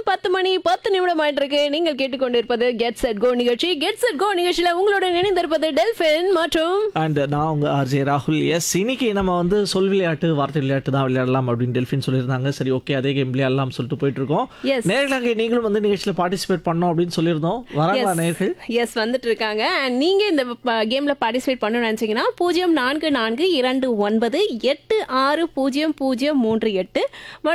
10 மணி 10 நிமிடம் ஆயிட்டு இருக்கு. நீங்கள் கேட்டுக்கொண்டிருப்பது கெட் செட் கோ நிகழ்ச்சி. கெட் செட் கோ நிகழ்ச்சியில உங்களுடன் இணைந்திருப்பது டெல்பின் மற்றும் அண்ட் நான் உங்கள் ஆர்ஜே ராகுல். எஸ், இன்னைக்கு நம்ம வந்து சொல் விளையாட்டு வார்த்தை விளையாட்டு தான் விளையாடலாம் அப்படின்னு டெல்பின் சொல்லியிருந்தாங்க. சரி, ஓகே, அதே கேம் விளையாடலாம் சொல்லிட்டு போயிட்டு இருக்கோம். நேர்களாக நீங்களும் வந்து நிகழ்ச்சியில் பார்ட்டிசிபேட் பண்ணோம் அப்படின்னு சொல்லியிருந்தோம். வராங்களா நேர்கள்? எஸ், வந்துட்டு இருக்காங்க. அண்ட் நீங்க இந்த கேம்ல பார்ட்டிசிபேட் பண்ணணும்னு நினைச்சீங்கன்னா 0442986038